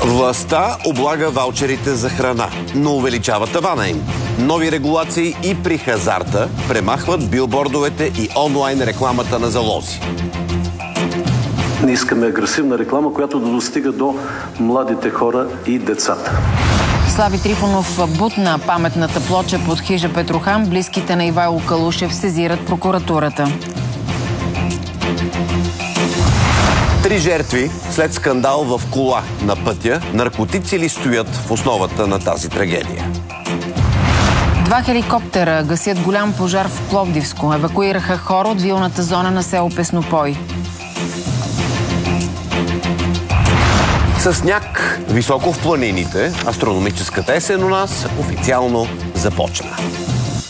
Властта облага ваучерите за храна, но увеличава тавана им. Нови регулации и при хазарта премахват билбордовете и онлайн рекламата на залози. Не искаме агресивна реклама, която да достига до младите хора и децата. Слави Трифонов бутна паметната плоча под хижа Петрохан. Близките на Ивайло Калушев сезират прокуратурата. 3 жертви след скандал в кола на пътя. Наркотици ли стоят в основата на тази трагедия? 2 хеликоптера гасят голям пожар в Пловдивско. Евакуираха хора от вилната зона на село Песнопой. С сняг високо в планините, астрономическата есен у нас официално започна.